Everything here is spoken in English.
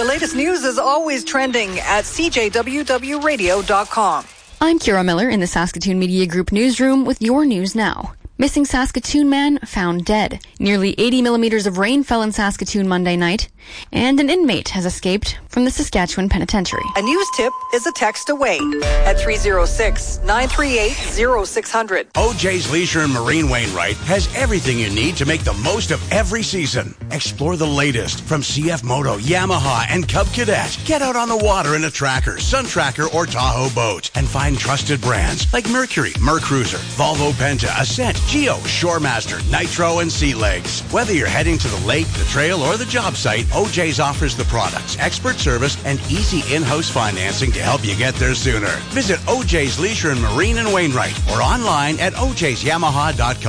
The latest news is always trending at cjwwradio.com. I'm Kira Miller in the Saskatoon Media Group newsroom with your news now. Missing Saskatoon man found dead. Nearly 80 millimeters of rain fell in Saskatoon Monday night, and an inmate has escaped from the Saskatchewan Penitentiary. A news tip is a text away at 306-938-0600. OJ's Leisure and Marine Wainwright has everything you need to make the most of every season. Explore the latest from CF Moto, Yamaha, and Cub Cadet. Get out on the water in a Tracker, Sun Tracker, or Tahoe boat and find trusted brands like Mercury, Mercruiser, Volvo Penta, Ascent, Geo, Shoremaster, Nitro, and Sea Legs. Whether you're heading to the lake, the trail, or the job site, OJ's offers the products, expert service, and easy in-house financing to help you get there sooner. Visit OJ's Leisure and Marine in Wainwright or online at ojsyamaha.com.